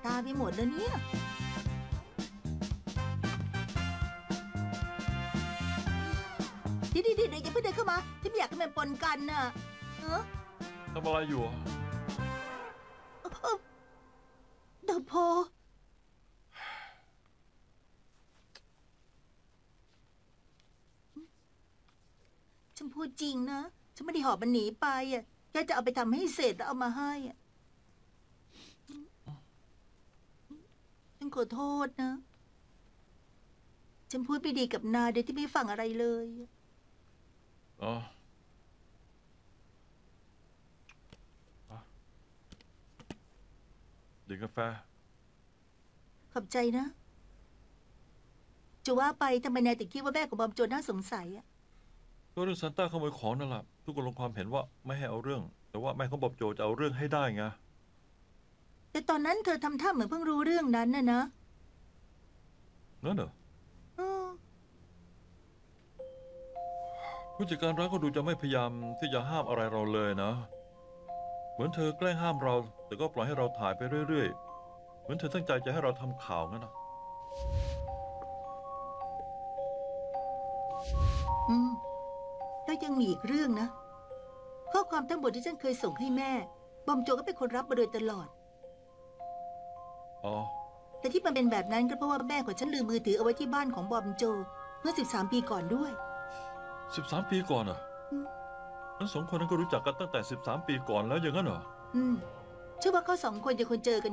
ตาไปหมดแล้วเนี่ยดีๆอย่าเพิ่งเดินเข้ามาฉันไม่อยากให้มันปนกันน่ะทำอะไรอยู่ดอกโพฉันพูดจริงนะฉันไม่ได้หอบมันหนีไปอ่ะแค่จะเอาไปทำให้เสร็จแล้วเอามาให้อ่ะฉันขอโทษนะฉันพูดไม่ดีกับนายโดยที่ไม่ฟังอะไรเลยอ๋อดื่มกาแฟขอบใจนะจะว่าไปทำไมนายถึงคิดว่าแม่ของบอมโจน่าสงสัยอ่ะก็เรื่องซานต้าขโมยของนั่นแหละทุกคนลงความเห็นว่าไม่ให้เอาเรื่อง แต่ว่าแม่ของบอบโจจะเอาเรื่องให้ได้ไงแต่ตอนนั้นเธอทำท่าเหมือนเพิ่งรู้เรื่องนั้นนะนั่นเหรออืมผู้จัดการร้านก็ดูจะไม่พยายามที่จะห้ามอะไรเราเลยนะเหมือนเธอแกล้งห้ามเรา แต่ก็ปล่อยให้เราถ่ายไปเรื่อยๆเหมือนเธอตั้งใจจะให้เราทำข่าวงั้นนะแล้วยังมีอีกเรื่องนะข้อความทั้งหมดที่ฉันเคยส่งให้แม่บอมโจก็เป็นคนรับมาโดยตลอดอ๋อแต่ที่มันเป็นแบบนั้นก็เพราะว่าแม่ของฉันลืมมือถือเอาไว้ที่บ้านของบอมโจเมื่อ13 ปีก่อนด้วย 13 ปีก่อนอ่ะทั้งสองคนนั้นก็รู้จักกันตั้งแต่13 ปีก่อนแล้วอย่างนั้นเหรอเชื่อว่าเขา2 คนยังคงเจอกัน